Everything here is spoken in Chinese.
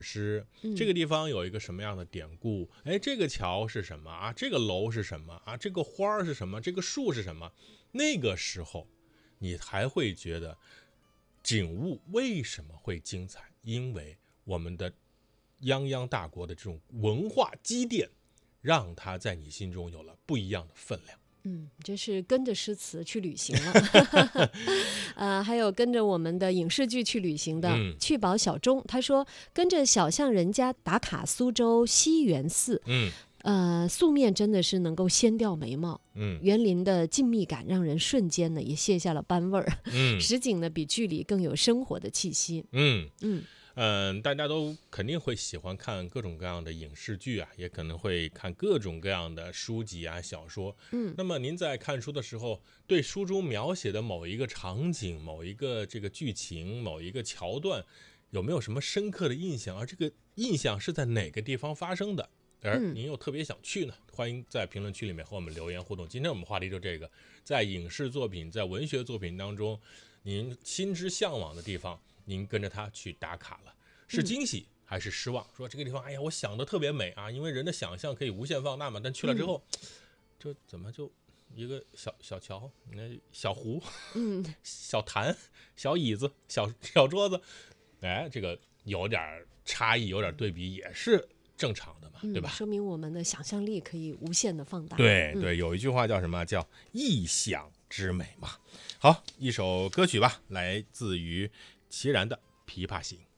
诗，这个地方有一个什么样的典故？哎，这个桥是什么啊？这个楼是什么啊？这个花是什么？这个树是什么？那个时候，你还会觉得景物为什么会精彩？因为我们的泱泱大国的这种文化积淀，让它在你心中有了不一样的分量。 这是跟着诗词去旅行了。还有跟着我们的影视剧去旅行的，去保小钟，他说跟着小巷人家打卡苏州西园寺。素面真的是能够掀掉眉毛，园林的静谧感让人瞬间呢也卸下了斑味儿。实景呢比剧里更有生活的气息。 大家都肯定会喜欢看各种各样的影视剧啊，也可能会看各种各样的书籍啊、小说。那么您在看书的时候，对书中描写的某一个场景、某一个这个剧情、某一个桥段，有没有什么深刻的印象？而这个印象是在哪个地方发生的？而您又特别想去呢？欢迎在评论区里面和我们留言互动。今天我们话题就这个，在影视作品、在文学作品当中，您心之向往的地方，您跟着他去打卡了，是惊喜还是失望？说这个地方，哎呀，我想的特别美啊，因为人的想象可以无限放大嘛。但去了之后，这怎么就一个小桥、小湖、小坛、小椅子、小桌子，哎，这个有点差异，有点对比，也是正常的嘛，对吧？ 说明我们的想象力可以无限的放大。 对，有一句话叫什么？叫意想之美嘛。好，一首歌曲吧，来自于齐然的《琵琶行》。